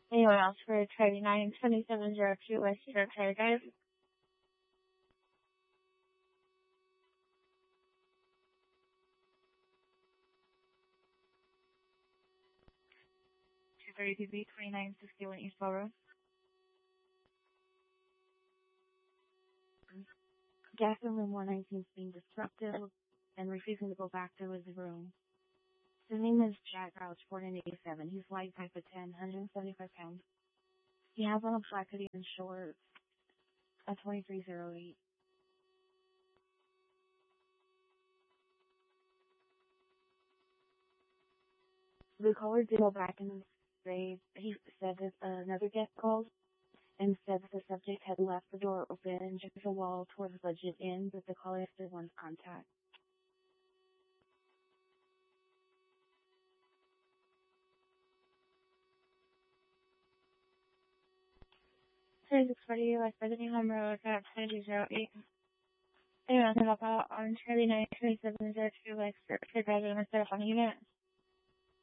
Anyone else for Charlie 92702 West Charlie Drive? 230 2961 East Bell Road. Gas in room 119 is being disruptive and refusing to go back to his room. His name is Jack Crouch, 1487. He's light type of 10, 175 pounds. He has on a black hoodie and shorts, a 2308. The caller did go back and say he said that another guest called and said that the subject had left the door open and checked the wall towards the budget end, but the caller still wants contact. Sorry, 640 West Birmingham Road, 2208. Anyone can help out on Charlie 92702 West Drive instead of on unit?